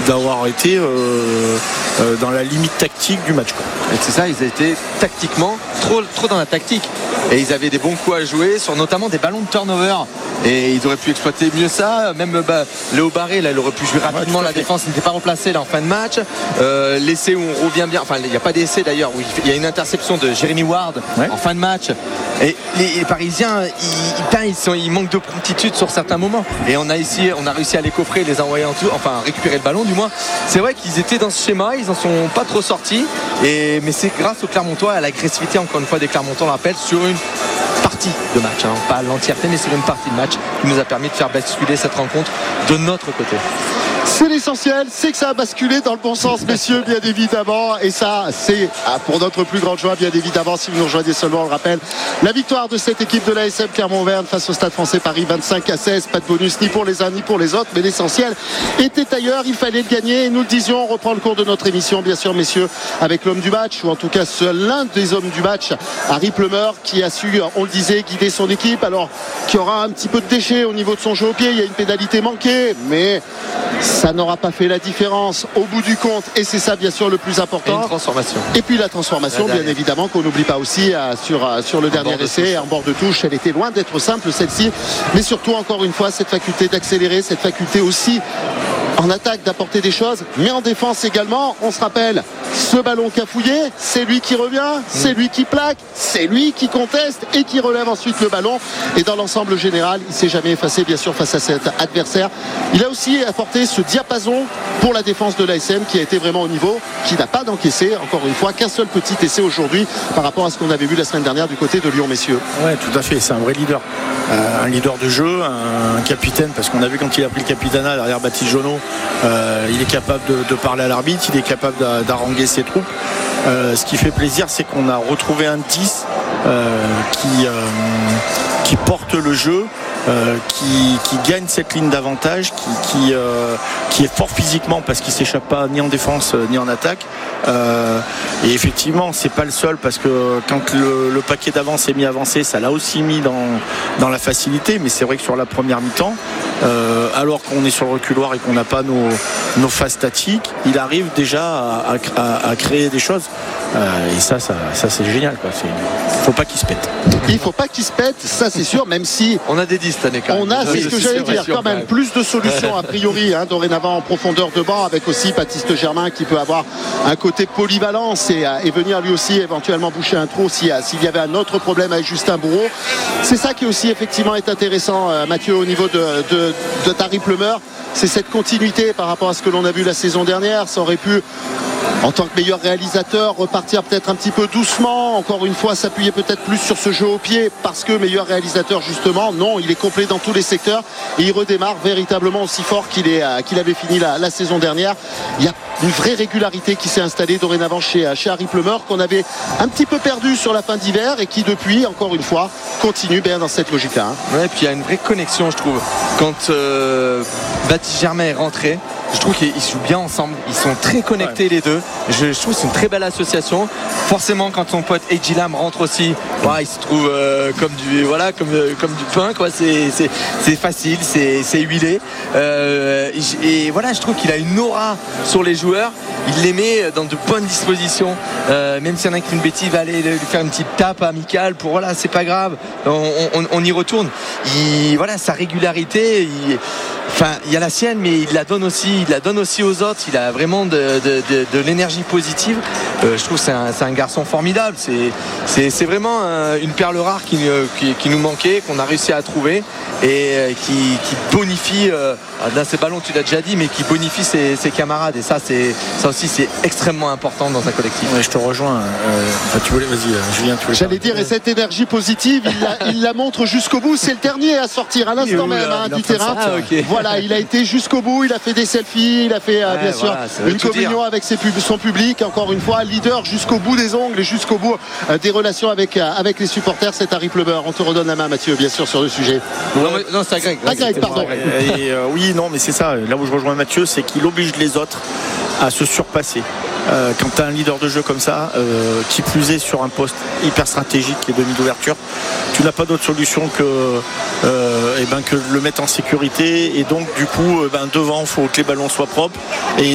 d'avoir été dans la limite tactique du match, quoi. Et c'est ça, ils étaient tactiquement trop dans la tactique. Et ils avaient des bons coups à jouer sur notamment des ballons de turnover. Et ils auraient pu exploiter mieux ça. Même Léo Barré, là, il aurait pu jouer rapidement. La défense n'était pas remplacée là en fin de match. L'essai où on revient bien. Enfin, il n'y a pas d'essai d'ailleurs. Où il y a une interception de Jeremy Ward en fin de match. Et les Parisiens, ils manquent de promptitude sur certains moments. Et on a réussi à les coffrer, les envoyer en dessous, enfin récupérer le ballon du moins. C'est vrai qu'ils étaient dans ce schéma, ils en sont pas trop sortis. Mais c'est grâce aux Clermontois, à l'agressivité encore une fois des Clermontois, on le rappelle, sur une partie de match, pas l'entièreté, mais sur une partie de match qui nous a permis de faire basculer cette rencontre de notre côté. C'est l'essentiel, c'est que ça a basculé dans le bon sens, messieurs, bien évidemment. Et ça, c'est pour notre plus grande joie, bien évidemment, si vous nous rejoignez seulement, on le rappelle. La victoire de cette équipe de l'ASM Clermont-Auvergne face au Stade Français Paris, 25-16. Pas de bonus ni pour les uns ni pour les autres, mais l'essentiel était ailleurs. Il fallait le gagner. Et nous le disions, on reprend le cours de notre émission, bien sûr, messieurs, avec l'homme du match, ou en tout cas l'un des hommes du match, Harry Plumeur, qui a su, on le disait, guider son équipe. Alors, qui aura un petit peu de déchets au niveau de son jeu au pied. Il y a une pénalité manquée, mais ça n'aura pas fait la différence au bout du compte, et c'est ça bien sûr le plus important. Et une transformation. Et puis la transformation, bien évidemment, qu'on n'oublie pas aussi sur le dernier essai, en bord de touche. Elle était loin d'être simple, celle-ci, mais surtout encore une fois cette faculté d'accélérer, cette faculté aussi en attaque d'apporter des choses, mais en défense également. On se rappelle, ce ballon cafouillé, c'est lui qui revient, c'est lui qui plaque, c'est lui qui conteste et qui relève ensuite le ballon. Et dans l'ensemble général, il ne s'est jamais effacé, bien sûr, face à cet adversaire. Il a aussi apporté ce diapason pour la défense de l'ASM qui a été vraiment au niveau, qui n'a pas d'encaissé, encore une fois, qu'un seul petit essai aujourd'hui par rapport à ce qu'on avait vu la semaine dernière du côté de Lyon, messieurs. Oui, tout à fait, c'est un vrai leader. Un leader de jeu, un capitaine, parce qu'on a vu quand il a pris le capitanat derrière Baptiste Jonot, il est capable de parler à l'arbitre, il est capable d'haranguer ses troupes. Ce qui fait plaisir, c'est qu'on a retrouvé un 10 qui porte le jeu, qui gagne cette ligne d'avantage, qui est fort physiquement parce qu'il ne s'échappe pas ni en défense ni en attaque. Et effectivement, c'est pas le seul, parce que quand le paquet d'avance est mis avancé, ça l'a aussi mis dans la facilité. Mais c'est vrai que sur la première mi-temps, alors qu'on est sur le reculoir et qu'on n'a pas nos phases statiques, il arrive déjà à créer des choses. Et ça c'est génial, quoi. Faut pas qu'il se pète. Il faut pas qu'il se pète, ça c'est sûr, même si on a des 10 cette année quand même. On a, c'est ce que j'allais dire, quand même plus de solutions a priori, dorénavant en profondeur de banc, avec aussi Baptiste Germain qui peut avoir un côté polyvalence et venir lui aussi éventuellement boucher un trou s'il y avait un autre problème avec Justin Bourreau. C'est ça qui aussi effectivement est intéressant, Mathieu, au niveau de Harry Plumeur. C'est cette continuité par rapport à ce que l'on a vu la saison dernière. Ça aurait pu, en tant que meilleur réalisateur, repartir peut-être un petit peu doucement, encore une fois s'appuyer peut-être plus sur ce jeu au pied, parce que meilleur réalisateur justement, non, il est complet dans tous les secteurs et il redémarre véritablement aussi fort qu'il avait fini la saison dernière. Il y a une vraie régularité qui s'est installée dorénavant chez Harry Plumeur, qu'on avait un petit peu perdu sur la fin d'hiver et qui depuis, encore une fois, continue bien dans cette logique-là. Ouais, puis il y a une vraie connexion, je trouve, quand Baptiste Germain est rentré. Je trouve qu'ils jouent bien ensemble, ils sont très connectés les deux. Je trouve que c'est une très belle association. Forcément, quand son pote Eji Lam rentre aussi, il se trouve comme du pain, quoi. C'est facile, c'est huilé. Et voilà, je trouve qu'il a une aura sur les joueurs. Il les met dans de bonnes dispositions. Même s'il y en a qui fait une bêtise, il va aller lui faire une petite tape amicale pour c'est pas grave. On y retourne. Sa régularité. Il y a la sienne, mais il la donne aussi aux autres. Il a vraiment de l'énergie positive. Je trouve que c'est un garçon formidable. C'est vraiment une perle rare qui nous manquait, qu'on a réussi à trouver et qui bonifie dans ses ballons, tu l'as déjà dit, mais qui bonifie ses camarades. Et ça aussi c'est extrêmement important dans un collectif. Ouais, je te rejoins. Vas-y, Julien. J'allais dire, et cette énergie positive, il la montre jusqu'au bout. C'est le dernier à sortir à l'instant même du terrain. Voilà, il a été jusqu'au bout, il a fait des selfies, il a fait bien sûr une communion avec son public, encore une fois leader jusqu'au bout des ongles et jusqu'au bout des relations avec les supporters. C'est Harry Plumeur. On te redonne la main, Mathieu, bien sûr, sur le sujet. Non, c'est à Greg. Greg, pardon. Oui, non, mais c'est ça, là où je rejoins Mathieu, c'est qu'il oblige les autres à se surpasser. Quand tu as un leader de jeu comme ça, qui plus est sur un poste hyper stratégique qui est demi d'ouverture, tu n'as pas d'autre solution que le mettre en sécurité. Et donc du coup devant, il faut que les ballons soient propres et